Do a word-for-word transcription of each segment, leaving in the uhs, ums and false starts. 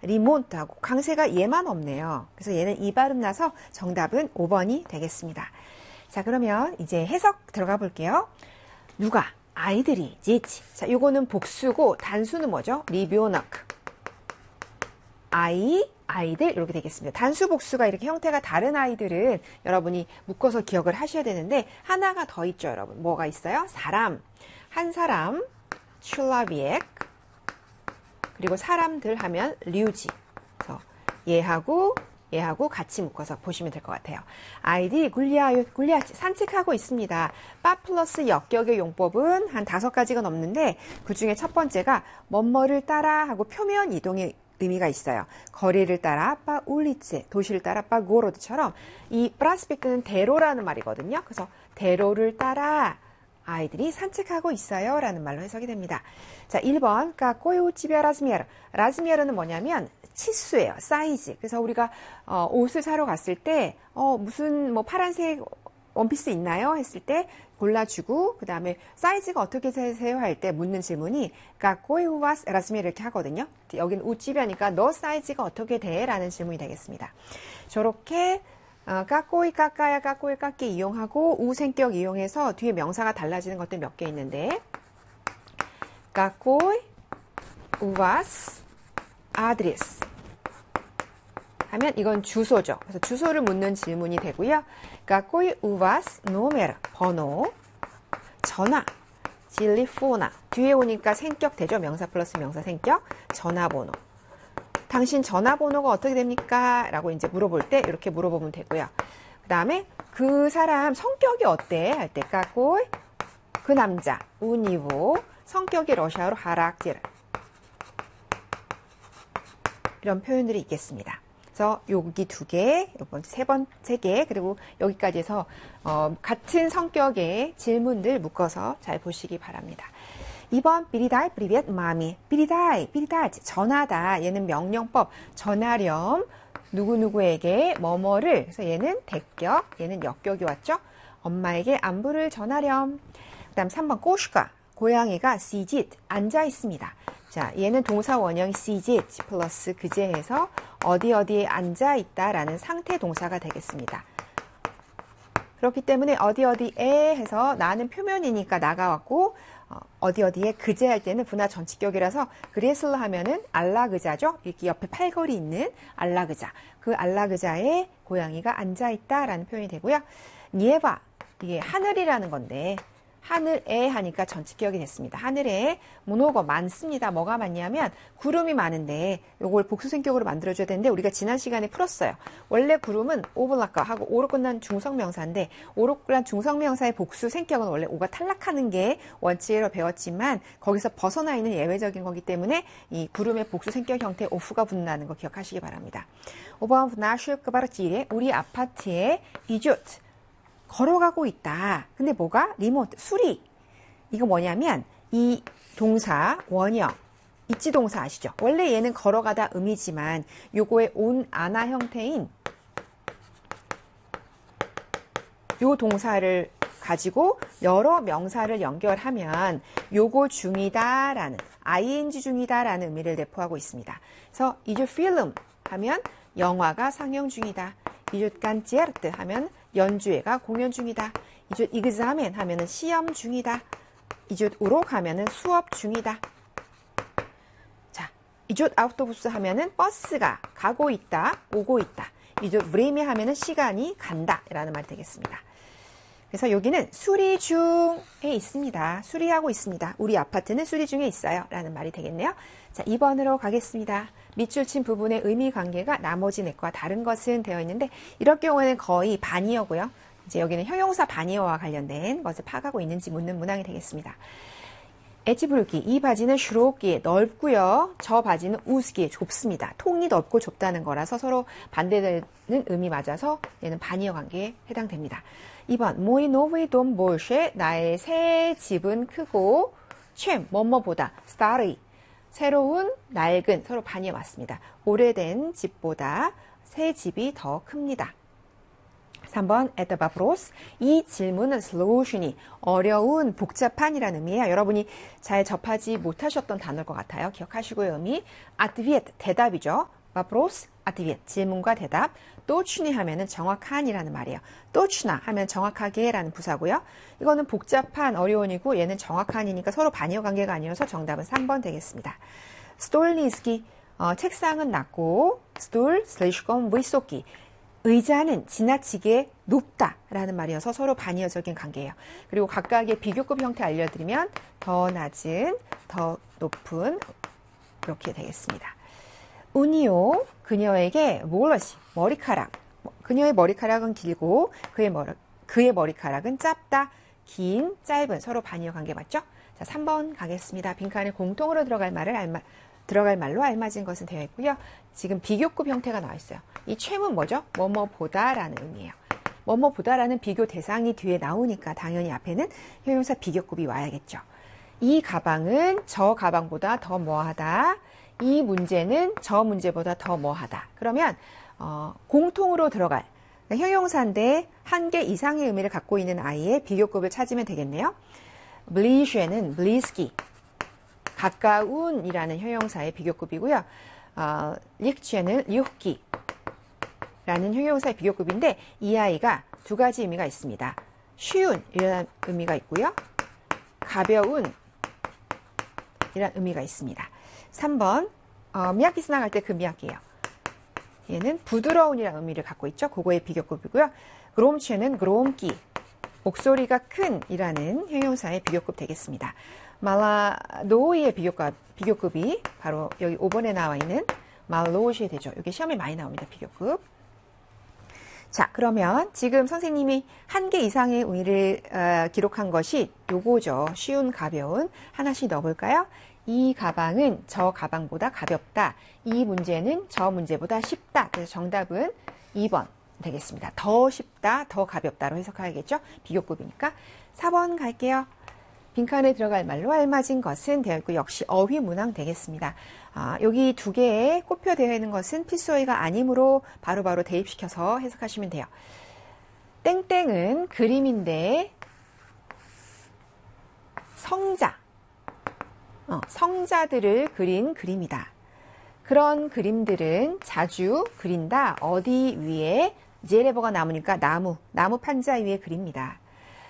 리몬트하고 강세가 얘만 없네요. 그래서 얘는 이 발음 나서 정답은 오 번이 되겠습니다. 자, 그러면 이제 해석 들어가 볼게요. 누가? 아이들이. 지치. 자, 요거는 복수고 단수는 뭐죠? 리뷰너크. 아이, 아이들 이렇게 되겠습니다. 단수 복수가 이렇게 형태가 다른 아이들은 여러분이 묶어서 기억을 하셔야 되는데 하나가 더 있죠, 여러분. 뭐가 있어요? 사람. 한 사람, 슐라비엑. 그리고 사람들 하면 류지. 그래서 얘하고 얘하고 같이 묶어서 보시면 될 것 같아요. 아이들이 굴리아요, 굴리아 산책하고 있습니다. 빠 플러스 역격의 용법은 한 다섯 가지가 넘는데 그 중에 첫 번째가 뭐뭐를 따라 하고 표면 이동의 의미가 있어요. 거리를 따라 빠 울리츠, 도시를 따라 빠 고로드처럼 이 프라스펙트는 대로라는 말이거든요. 그래서 대로를 따라 아이들이 산책하고 있어요 라는 말로 해석이 됩니다. 자, 일 번 까꼬요 집에 라즈미에르. 라즈미에르는 뭐냐면 치수예요. 사이즈. 그래서 우리가 어, 옷을 사러 갔을 때 어, 무슨 뭐 파란색 원피스 있나요? 했을 때 골라주고 그 다음에 사이즈가 어떻게 되세요? 할 때 묻는 질문이 까꼬요 라즈미에르 이렇게 하거든요. 여기는 옷집이니까 너 사이즈가 어떻게 돼? 라는 질문이 되겠습니다. 저렇게 어, 까꼬이 까까야 까꼬이 까끼 이용하고 우생격 이용해서 뒤에 명사가 달라지는 것들 몇 개 있는데 까꼬이 우바스 아드레스 하면 이건 주소죠. 그래서 주소를 묻는 질문이 되고요. 까꼬이 우바스 노메르 번호 전화 질리포나 뒤에 오니까 생격 되죠. 명사 플러스 명사 생격 전화번호 당신 전화번호가 어떻게 됩니까? 라고 이제 물어볼 때 이렇게 물어보면 되고요. 그 다음에 그 사람 성격이 어때? 할 때 까꼬이 그 남자 우니보 성격이 러시아어로 하락질 이런 표현들이 있겠습니다. 그래서 여기 두 개, 이번 세 번째 개 그리고 여기까지 해서 어, 같은 성격의 질문들 묶어서 잘 보시기 바랍니다. 이 번 비리다이 프리벳 마미 비리다이 비리다이 전하다 얘는 명령법 전하렴 누구누구에게 뭐뭐를 그래서 얘는 대격 얘는 역격이 왔죠. 엄마에게 안부를 전하렴. 그 다음 삼 번 꼬슈가 고양이가 시짓 앉아 있습니다. 자 얘는 동사 원형 시짓 플러스 그제해서 어디 어디에 앉아 있다라는 상태 동사가 되겠습니다. 그렇기 때문에 어디 어디에 해서 나는 표면이니까 나가왔고 어, 어디 어디에 그제 할 때는 분화 전치격이라서 그레슬러 하면은 알라그자죠. 이렇게 옆에 팔걸이 있는 알라그자. 그 알라그자에 고양이가 앉아있다라는 표현이 되고요. 니에바 이게 하늘이라는 건데 하늘에 하니까 전치격이 됐습니다. 하늘에 문호거 많습니다. 뭐가 많냐면 구름이 많은데 요걸 복수생격으로 만들어줘야 되는데 우리가 지난 시간에 풀었어요. 원래 구름은 오블라카 하고 오로 끝난 중성명사인데 오로 끝난 중성명사의 복수생격은 원래 오가 탈락하는 게 원칙으로 배웠지만 거기서 벗어나 있는 예외적인 거기 때문에 이 구름의 복수생격 형태의 오프가 붙는다는 거 기억하시기 바랍니다. 오 번 나슈크바르지에 우리 아파트에 이주트 걸어가고 있다. 근데 뭐가? 리모트, 수리. 이거 뭐냐면 이 동사, 원형, 있지 동사 아시죠? 원래 얘는 걸어가다 음이지만 요거의 온, 아나 형태인 요 동사를 가지고 여러 명사를 연결하면 요거 중이다 라는 아이엔지 중이다 라는 의미를 내포하고 있습니다. 그래서 이주 필름 하면 영화가 상영 중이다. 이주 깐체르트 하면 연주회가 공연 중이다. 이주 이그자멘 하면은 시험 중이다. 이주 우록 하면은 수업 중이다. 자, 이주 아우토부스 하면은 버스가 가고 있다, 오고 있다. 이주 브레미 하면은 시간이 간다 라는 말이 되겠습니다. 그래서 여기는 수리 중에 있습니다. 수리하고 있습니다. 우리 아파트는 수리 중에 있어요 라는 말이 되겠네요. 자, 이 번으로 가겠습니다. 밑줄 친 부분의 의미 관계가 나머지 넷과 다른 것은 되어 있는데 이럴 경우에는 거의 반이어고요. 이제 여기는 형용사 반이어와 관련된 것을 파악하고 있는지 묻는 문항이 되겠습니다. 에치브루키 이 바지는 슈로끼에 넓고요. 저 바지는 우스기에 좁습니다. 통이 넓고 좁다는 거라서 서로 반대되는 의미 맞아서 얘는 반이어 관계에 해당됩니다. 이 번 모이 노브이 돈 볼쉐 나의 새 집은 크고 챔 뭐뭐보다 스타르이 새로운 낡은 서로 반이어 맞습니다. 오래된 집보다 새 집이 더 큽니다. 삼 번 에타바프로스 이 질문은 슬로우션이 어려운 복잡한이라는 의미예요. 여러분이 잘 접하지 못하셨던 단어일 것 같아요. 기억하시고요. 의미 아트비에트 대답이죠. вопрос, ответ, 질문과 대답. точный 하면은 정확한이라는 말이에요. точно 하면 정확하게라는 부사고요. 이거는 복잡한, 어려운이고 얘는 정확한이니까 서로 반여 관계가 아니어서 정답은 삼 번 되겠습니다. 스톨 니스키, 어, 책상은 낮고, 스톨 слишком высокий, 의자는 지나치게 높다라는 말이어서 서로 반의어적인 관계예요. 그리고 각각의 비교급 형태 알려드리면 더 낮은, 더 높은 이렇게 되겠습니다. 우니오, 그녀에게 몰라시, 머리카락. 그녀의 머리카락은 길고 그의, 머리, 그의 머리카락은 짧다, 긴, 짧은. 서로 반의어 관계 맞죠? 자, 삼 번 가겠습니다. 빈칸에 공통으로 들어갈 말을 알마, 들어갈 말로 알맞은 것은 되어 있고요. 지금 비교급 형태가 나와 있어요. 이 최문 뭐죠? 뭐뭐보다라는 의미예요. 뭐뭐보다라는 비교 대상이 뒤에 나오니까 당연히 앞에는 형용사 비교급이 와야겠죠. 이 가방은 저 가방보다 더 뭐하다. 이 문제는 저 문제보다 더 뭐하다. 그러면 어, 공통으로 들어갈 그러니까 형용사인데 한 개 이상의 의미를 갖고 있는 아이의 비교급을 찾으면 되겠네요. 블리쉐는 블리스키, 가까운이라는 형용사의 비교급이고요. 어, 릭쉐는 리우키 라는 형용사의 비교급인데 이 아이가 두 가지 의미가 있습니다. 쉬운 이라는 의미가 있고요. 가벼운 이라는 의미가 있습니다. 삼 번 어, 미야키스 나갈 때 그 미야키예요. 얘는 부드러운이라는 의미를 갖고 있죠. 그거의 비교급이고요. 그롬치는 그롬기, 목소리가 큰 이라는 형용사의 비교급 되겠습니다. 말라도이의 비교급, 비교급이 바로 여기 오 번에 나와 있는 말로시에 되죠. 이게 시험에 많이 나옵니다. 비교급. 자, 그러면 지금 선생님이 한 개 이상의 의미를 어, 기록한 것이 요거죠. 쉬운, 가벼운. 하나씩 넣어볼까요? 이 가방은 저 가방보다 가볍다. 이 문제는 저 문제보다 쉽다. 그래서 정답은 이 번 되겠습니다. 더 쉽다, 더 가볍다로 해석해야겠죠? 비교급이니까. 사 번 갈게요. 빈칸에 들어갈 말로 알맞은 것은 되어 있고 역시 어휘 문항 되겠습니다. 아, 여기 두 개에 꼽혀되어 있는 것은 필수어휘가 아니므로 바로바로 바로 대입시켜서 해석하시면 돼요. 땡땡은 그림인데 성자, 어, 성자들을 그린 그림이다. 그런 그림들은 자주 그린다. 어디 위에? 제레버가 나무니까 나무, 나무 판자 위에 그립니다.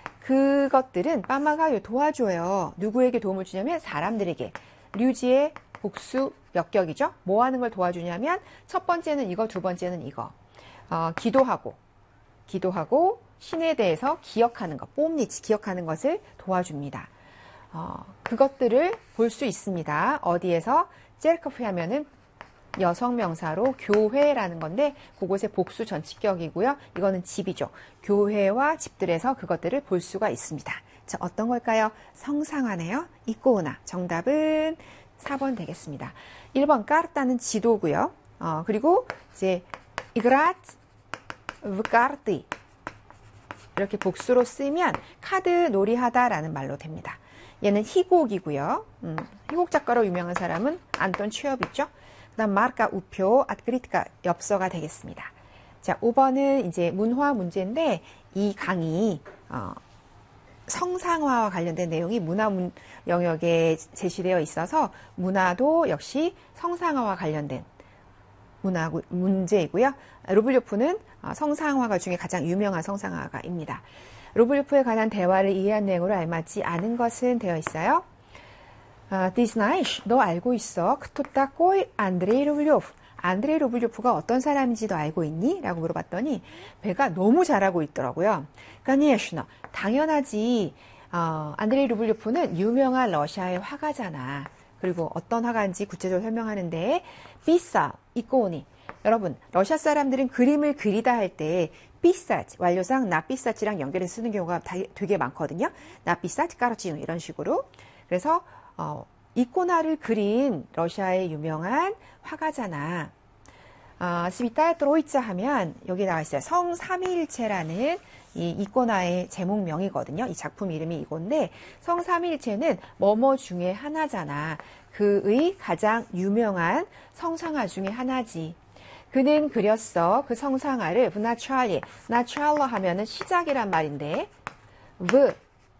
그것들은 빠마가요 도와줘요. 누구에게 도움을 주냐면 사람들에게. 류지의 복수 역격이죠. 뭐 하는 걸 도와주냐면 첫 번째는 이거, 두 번째는 이거. 어, 기도하고, 기도하고 신에 대해서 기억하는 것, 뽐니치 기억하는 것을 도와줍니다. 어, 그것들을 볼 수 있습니다. 어디에서? 젤커프 하면은 여성 명사로 교회라는 건데 그곳의 복수 전치격이고요. 이거는 집이죠. 교회와 집들에서 그것들을 볼 수가 있습니다. 자, 어떤 걸까요? 성상화네요. 이꼬우나. 정답은 사 번 되겠습니다. 일 번 까르타는 지도고요. 어, 그리고 이제 이그라트 브카르티 이렇게 복수로 쓰면 카드 놀이하다라는 말로 됩니다. 얘는 희곡이고요. 음, 희곡 작가로 유명한 사람은 안톤 취업이죠. 그다음 마르카 우표, 아트그리트가 엽서가 되겠습니다. 자, 오 번은 이제 문화 문제인데 이 강의 어, 성상화와 관련된 내용이 문화 문, 영역에 제시되어 있어서 문화도 역시 성상화와 관련된 문화 문제이고요. 루블요프는 어, 성상화가 중에 가장 유명한 성상화가입니다. 루블요프에 관한 대화를 이해한 내용으로 알맞지 않은 것은 되어 있어요. 아, Ты знаешь, 너 알고 있어. кто такой 안드레이 루블요프? 안드레이 루블요프가 어떤 사람인지 너 알고 있니? 라고 물어봤더니 배가 너무 잘하고 있더라고요. конечно, 당연하지. 어, 안드레이 루블요프는 유명한 러시아의 화가잖아. 그리고 어떤 화가인지 구체적으로 설명하는데 비싸, 이꼬니. 여러분, 러시아 사람들은 그림을 그리다 할 때 비싸지, 완료상 나비싸지랑 연결해서 쓰는 경우가 되게 많거든요. 나비싸지, 까르치노 이런 식으로. 그래서 어, 이코나를 그린 러시아의 유명한 화가잖아. 어, 스비타야 트로이ца 하면 여기 나와 있어요. 성삼위일체라는 이 이코나의 제목명이거든요. 이 작품 이름이 이건데 성삼위일체는 뭐뭐 중에 하나잖아. 그의 가장 유명한 성상화 중에 하나지. 그는 그렸어. 그 성상화를 v начале, начало 하면은 시작이란 말인데 v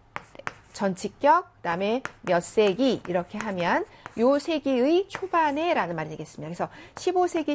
전치격, 그다음에 몇 세기 이렇게 하면 요 세기의 초반에 라는 말이 되겠습니다. 그래서 십오 세기